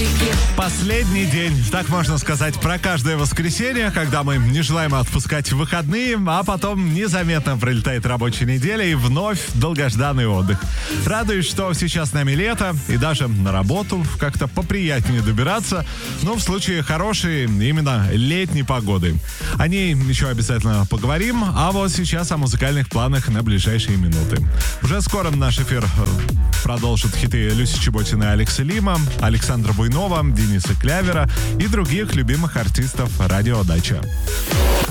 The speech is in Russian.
Последний день, так можно сказать, про каждое воскресенье, когда мы не желаем отпускать выходные, а потом незаметно пролетает рабочая неделя и вновь долгожданный отдых. Радуюсь, что сейчас с нами лето и даже на работу как-то поприятнее добираться, но в случае хорошей именно летней погоды. О ней еще обязательно поговорим, а вот сейчас о музыкальных планах на ближайшие минуты. Уже скоро наш эфир продолжат хиты Люси Чеботиной и Алекса Лима, Александра Буйнова, Дениса Клявера и других любимых артистов радио «Дача».